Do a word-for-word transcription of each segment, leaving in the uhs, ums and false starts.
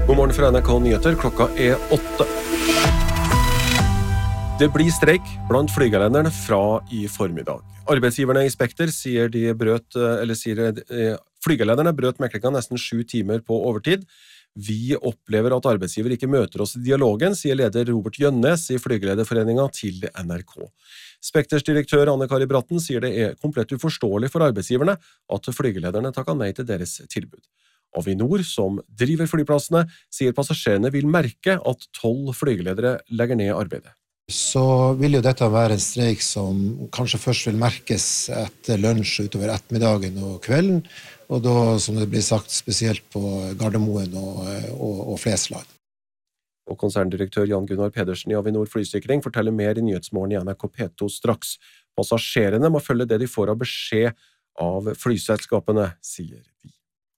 God morgen fra N R K Nyheter, klokka er åtte. Det blir streik blant flygelenderne fra i formiddag. Arbeidsgiverne i Spekter sier de brøt, eller sier flygelenderne brøt meklingen nesten sju timer på overtid. Vi opplever at arbeidsgiver ikke møter oss i dialogen, sier leder Robert Gjønnes i Flygelederforeningen til N R K. Spekters direktør Anne-Kari Bratten sier det er komplett uforståelig for arbeidsgiverne at flygelederne takket nei til deres tilbud. Avinor, som driver flyplassene, sier passasjerene vil merke at tolv flygeledere legger ned arbeidet. Så vil jo dette være en streik som kanskje først vil merkes etter lunsj utover ettermiddagen og kvelden, og da, som det blir sagt, spesielt på Gardermoen og, og, og Flesland. Og konserndirektør Jan Gunnar Pedersen i Avinor Flysikring forteller mer i Nyhetsmorgen i N R K P to straks. Passasjerene må følge det de får av beskjed av flyselskapene, sier de.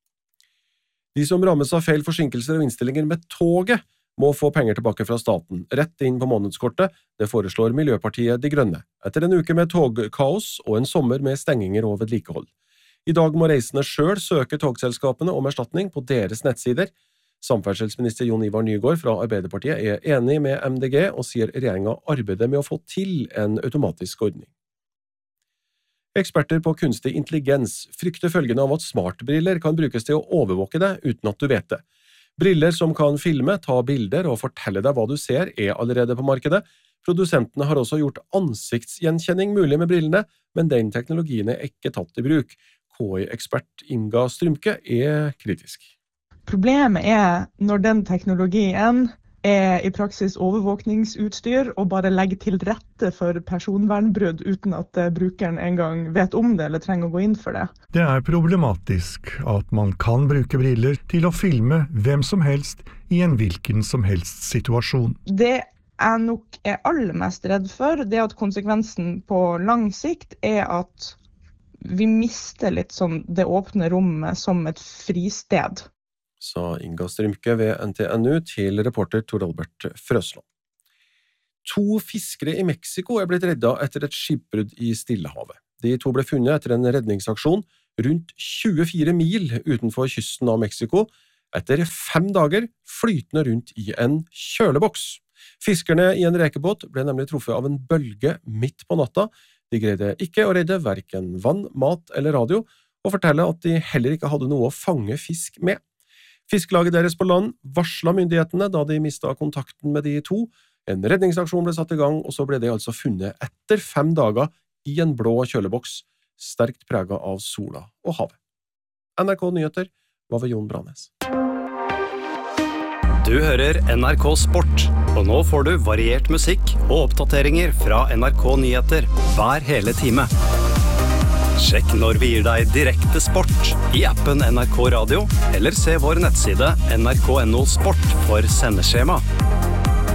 De som rammes av feil forsinkelser og innstillinger med toget, må få penger tilbake fra staten, rett inn på månedskortet. Det foreslår Miljøpartiet De Grønne, etter en uke med togkaos og en sommer med stenginger og vedlikehold. I dag må reisende selv søke togselskapene om erstatning på deres nettsider. Samferdselsminister Jon Ivar Nygård fra Arbeiderpartiet er enig med M D G og sier regjeringen arbeider med å få til en automatisk ordning. Eksperter på kunstig intelligens frykter følgende av at smartbriller kan brukes til å overvåke deg uten at du vet det. Briller som kan filme, ta bilder og fortelle deg hva du ser er allerede på markedet. Produsentene har også gjort ansiktsgjenkjenning mulig med brillene, men den teknologien er ikke tatt i bruk. K I-ekspert Inga Strymke er kritisk. Problemet er når den teknologien er i praksis overvåkningsutstyr og bare legger til rette for personvernbrudd uten at brukeren engang vet om det eller trenger å gå inn for det. Det er problematisk at man kan bruke briller til å filme hvem som helst i en hvilken som helst situasjon. Det jeg nok er aller mest redd for, det er at konsekvensen på lang sikt er at vi mister litt sånn det åpne rommet som et fristed. Sa Inga Strymke ved N T N U til reporter Tor Albert Frøsland. To fiskere i Mexico er blitt reddet etter et skipbrudd i Stillehavet. De to ble funnet etter en redningsaksjon rundt tjuefire mil utenfor kysten av Mexico, etter fem dager flytende rundt i en kjøleboks. Fiskerne i en rekebåt ble nemlig truffet av en bølge midt på natta. De greide ikke å redde hverken vann, mat eller radio, og forteller at de heller ikke hadde noe å fange fisk med. Fiskelaget deres på land varslet myndighetene da de mistet kontakten med de to. En redningsaksjon ble satt i gang, og så ble de altså funnet etter fem dager i en blå kjøleboks, sterkt preget av sola og havet. N R K Nyheter var ved Jon Branes. Du hører N R K Sport, og nå får du variert musikk og oppdateringer fra N R K Nyheter hver hele time. Sjekk når vi gir deg direkte sport i appen N R K Radio, eller se vår nettside N R K punktum N O Sport for sendeskjema.